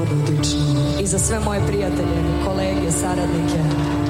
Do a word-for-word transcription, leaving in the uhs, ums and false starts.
melodično. I za sve moje prijatelje, kolege, saradnike.